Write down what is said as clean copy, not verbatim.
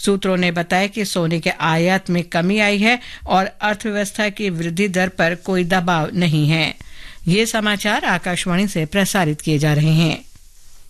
सूत्रों ने बताया कि सोने के आयात में कमी आई है और अर्थव्यवस्था की वृद्धि दर पर कोई दबाव नहीं है। ये समाचार आकाशवाणी से प्रसारित किए जा रहे हैं।